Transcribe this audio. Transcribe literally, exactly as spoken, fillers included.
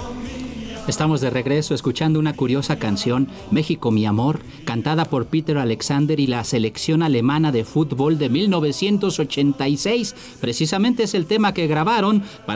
Estamos de regreso escuchando una curiosa canción, México mi amor, cantada por Peter Alexander y la selección alemana de fútbol de mil novecientos ochenta y seis. Precisamente es el tema que grabaron para